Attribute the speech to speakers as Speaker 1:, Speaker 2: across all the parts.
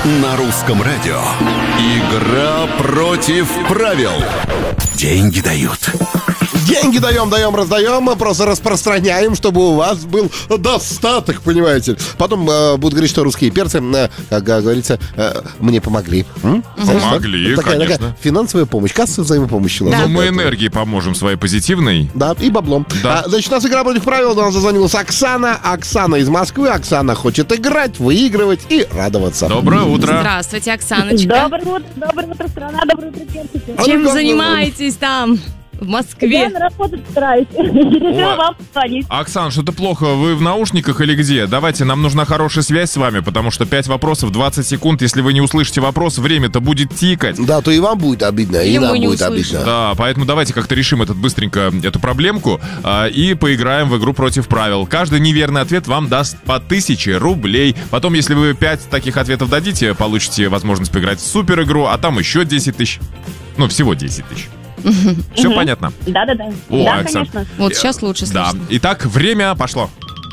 Speaker 1: На русском радио. Игра против правил. Деньги дают.
Speaker 2: Деньги даем, раздаем, мы просто распространяем, чтобы у вас был достаток, понимаете. Потом будут говорить, что русские перцы, как говорится, мне помогли.
Speaker 3: Помогли, конечно.
Speaker 2: Такая финансовая помощь, касса взаимопомощи.
Speaker 3: Да. Мы энергией поможем своей позитивной.
Speaker 2: Да, и баблом.
Speaker 3: Да.
Speaker 2: Значит, у нас игра против правил, у нас зазвонилась Оксана. Оксана из Москвы. Оксана хочет играть, выигрывать и радоваться.
Speaker 3: Доброе утро.
Speaker 4: Здравствуйте, Оксаночка.
Speaker 5: Доброе утро, страна, доброе утро, перцы.
Speaker 4: Чем занимаетесь там, в Москве?
Speaker 5: Я на работу стараюсь. Решила вам позвонить.
Speaker 3: Оксан, что-то плохо. Вы в наушниках или где? Давайте, нам нужна хорошая связь с вами, потому что 5 вопросов, 20 секунд. Если вы не услышите вопрос, время-то будет тикать.
Speaker 2: Да, то и вам будет обидно, и нам будет обидно.
Speaker 3: Да, поэтому давайте как-то решим быстренько эту проблемку и поиграем в игру против правил. Каждый неверный ответ вам даст по 1000 рублей. Потом, если вы 5 таких ответов дадите, получите возможность поиграть в супер игру, а там еще 10 тысяч. Ну, всего 10 тысяч. Все понятно?
Speaker 5: Да.
Speaker 3: О,
Speaker 5: Да,
Speaker 3: Оксан.
Speaker 5: конечно.
Speaker 4: Вот сейчас лучше
Speaker 3: Да.
Speaker 4: слышно.
Speaker 3: Итак, время пошло.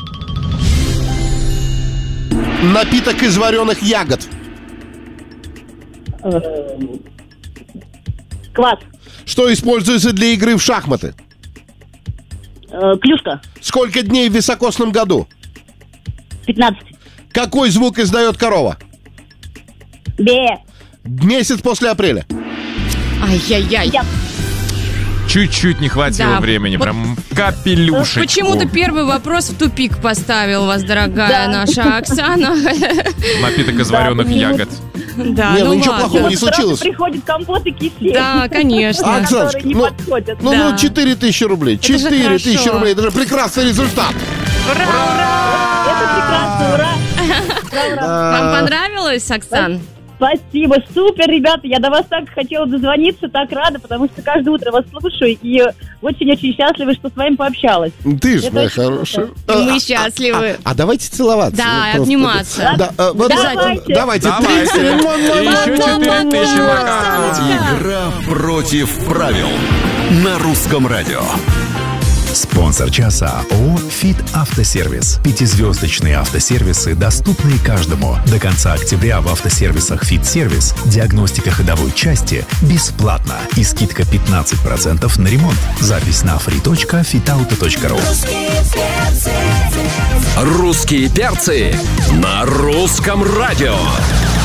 Speaker 2: Напиток из вареных ягод.
Speaker 5: Квас.
Speaker 2: Что используется для игры в шахматы?
Speaker 5: Клюшка.
Speaker 2: Сколько дней в високосном году?
Speaker 5: 15.
Speaker 2: Какой звук издает корова?
Speaker 5: Бе.
Speaker 2: Месяц после апреля.
Speaker 4: Ай-яй-яй.
Speaker 3: Чуть-чуть не хватило
Speaker 4: Да,
Speaker 3: времени,
Speaker 4: вот
Speaker 3: прям капелюшечку.
Speaker 4: Почему-то первый вопрос в тупик поставил вас, дорогая наша Оксана.
Speaker 3: Напиток из вареных ягод.
Speaker 4: Да,
Speaker 2: Не, ну ничего
Speaker 4: ладно.
Speaker 2: плохого не случилось.
Speaker 5: Приходит компот и кисель.
Speaker 4: Да, конечно.
Speaker 2: Оксаночка,
Speaker 5: которые не подходят.
Speaker 4: Да.
Speaker 2: 4000 рублей.
Speaker 4: Это же
Speaker 2: 4000
Speaker 4: хорошо.
Speaker 2: рублей. Это же прекрасный результат.
Speaker 5: Это прекрасно, ура.
Speaker 4: Вам понравилось, Оксан?
Speaker 5: Спасибо, супер, ребята. Я до вас так хотела дозвониться, так рада, потому что каждое утро вас слушаю и очень-очень счастлива, что с вами пообщалась.
Speaker 2: Ты ж
Speaker 5: Это
Speaker 2: моя
Speaker 5: очень
Speaker 2: хорошая.
Speaker 4: Мы счастливы.
Speaker 2: А давайте целоваться.
Speaker 4: Да,
Speaker 2: Просто.
Speaker 4: обниматься.
Speaker 2: Да, вот
Speaker 5: Давайте.
Speaker 2: давайте.
Speaker 3: Давайте. И еще 4000 на карту.
Speaker 1: Игра против правил. На русском радио.
Speaker 6: Спонсор часа ООО «ФИТ Автосервис». 5-звездочные автосервисы, доступные каждому. До конца октября в автосервисах «ФИТ Сервис» диагностика ходовой части бесплатна и скидка 15% на ремонт. Запись на free.fitauto.ru.
Speaker 1: Русские перцы на русском радио.